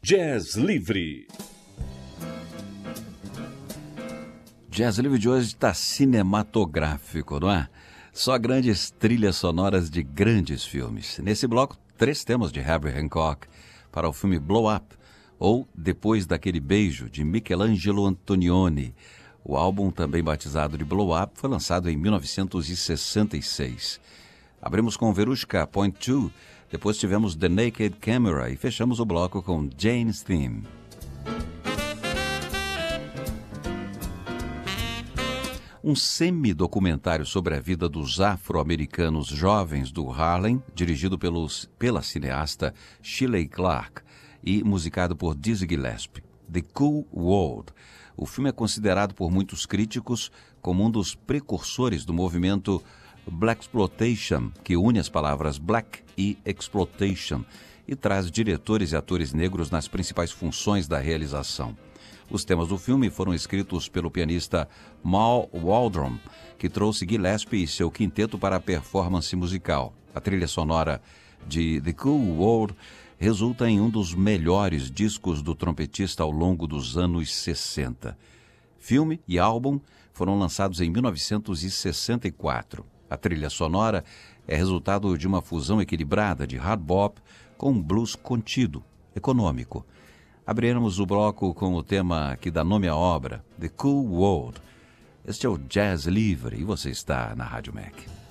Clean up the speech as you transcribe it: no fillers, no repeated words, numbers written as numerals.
Jazz Livre. Jazz Livre de hoje está cinematográfico, não é? Só grandes trilhas sonoras de grandes filmes. Nesse bloco, 3 temas de Herbie Hancock para o filme Blow Up, ou Depois daquele Beijo, de Michelangelo Antonioni. O álbum, também batizado de Blow Up, foi lançado em 1966. Abrimos com Verushka Point 2, depois tivemos The Naked Camera e fechamos o bloco com Jane's Theme. Um semi-documentário sobre a vida dos afro-americanos jovens do Harlem, dirigido pela cineasta Shirley Clarke e musicado por Dizzy Gillespie. The Cool World. O filme é considerado por muitos críticos como um dos precursores do movimento Blaxploitation, que une as palavras black e exploitation e traz diretores e atores negros nas principais funções da realização. Os temas do filme foram escritos pelo pianista Mal Waldron, que trouxe Gillespie e seu quinteto para a performance musical. A trilha sonora de The Cool World resulta em um dos melhores discos do trompetista ao longo dos anos 60. Filme e álbum foram lançados em 1964. A trilha sonora é resultado de uma fusão equilibrada de hard bop com um blues contido, econômico. Abriremos o bloco com o tema que dá nome à obra, The Cool World. Este é o Jazz Livre e você está na Rádio Mac.